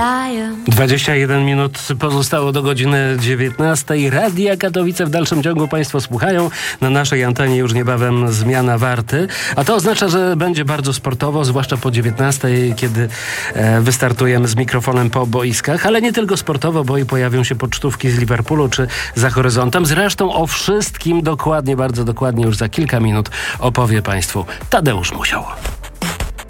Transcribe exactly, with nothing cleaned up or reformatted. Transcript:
dwadzieścia jeden minut pozostało do godziny dziewiętnastej. Radia Katowice w dalszym ciągu Państwo słuchają. Na naszej antenie już niebawem zmiana warty. A to oznacza, że będzie bardzo sportowo, zwłaszcza po dziewiętnastej, kiedy e, wystartujemy z mikrofonem po boiskach. Ale nie tylko sportowo, bo i pojawią się pocztówki z Liverpoolu czy za horyzontem. Zresztą o wszystkim dokładnie, bardzo dokładnie już za kilka minut opowie Państwu Tadeusz Musiał.